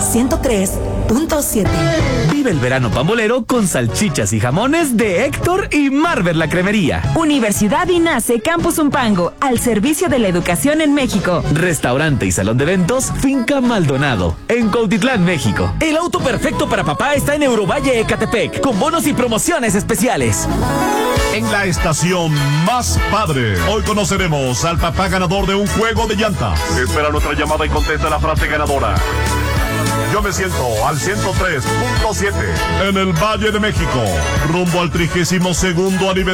103.7. Vive el verano pambolero con salchichas y jamones de Héctor y Marvel la Cremería. Universidad INACE Campus Umpango, al servicio de la educación en México. Restaurante y salón de eventos Finca Maldonado, en Cuautitlán, México. El auto perfecto para papá está en Eurovalle Ecatepec, con bonos y promociones especiales. En la estación más padre, hoy conoceremos al papá ganador de un juego de llantas. Espera nuestra llamada y contesta la frase ganadora. Yo me siento al 103.7 en el Valle de México, rumbo al 32º aniversario.